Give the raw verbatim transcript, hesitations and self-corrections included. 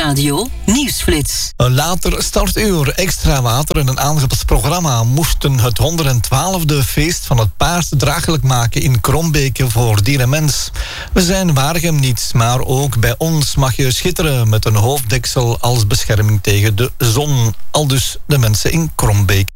Nieuwsradio Nieuwsflits. Een later startuur, extra water en een aangepast programma moesten het honderdtwaalfde feest van het paard draaglijk maken in Krombeke voor dier en mens. We zijn Waregem niet, maar ook bij ons mag je schitteren met een hoofddeksel als bescherming tegen de zon. Aldus de mensen in Krombeke.